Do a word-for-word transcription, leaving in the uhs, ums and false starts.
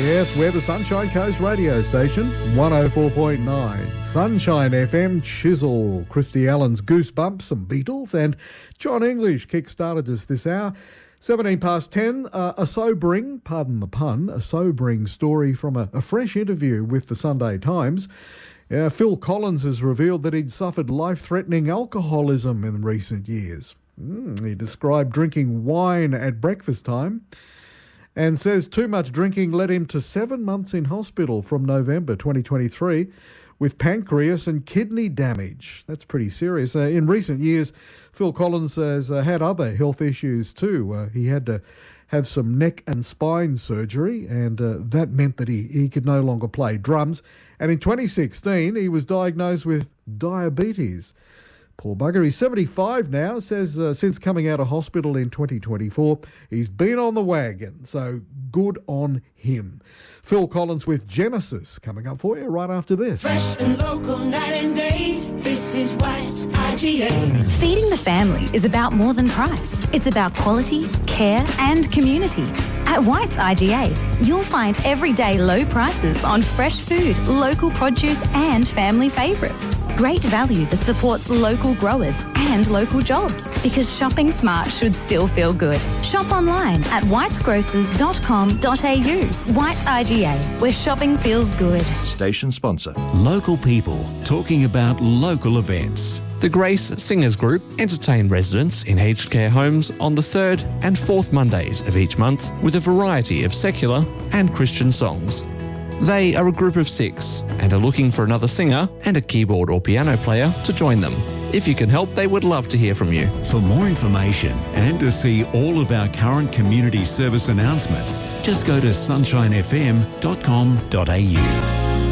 Yes, we're the Sunshine Coast radio station, one oh four point nine. Sunshine F M, Chisel, Christy Allen's Goosebumps, some Beatles, and John English kick-started us this hour. seventeen past ten, uh, a sobering, pardon the pun, a sobering story from a, a fresh interview with the Sunday Times. Uh, Phil Collins has revealed that he'd suffered life-threatening alcoholism in recent years. Mm, he described drinking wine at breakfast time and says too much drinking led him to seven months in hospital from November twenty twenty-three with pancreas and kidney damage. That's pretty serious. Uh, in recent years, Phil Collins has uh, had other health issues too. Uh, he had to have some neck and spine surgery, and uh, that meant that he, he could no longer play drums. And in twenty sixteen, he was diagnosed with diabetes. Poor bugger. He's seventy-five now, says uh, since coming out of hospital in twenty twenty-four, he's been on the wagon, so good on him. Phil Collins with Genesis coming up for you right after this. Fresh and local, night and day, this is White's I G A. Feeding the family is about more than price. It's about quality, care and community. At White's I G A, you'll find everyday low prices on fresh food, local produce and family favourites. Great value that supports local growers and local jobs, because shopping smart should still feel good. Shop online at whites grocers dot com dot a u. White's I G A, where shopping feels good. Station sponsor. Local people talking about local events. The Grace Singers Group entertain residents in aged care homes on the third and fourth Mondays of each month with a variety of secular and Christian songs. They are a group of six and are looking for another singer and a keyboard or piano player to join them. If you can help, they would love to hear from you. For more information and to see all of our current community service announcements, just go to sunshine f m dot com dot a u.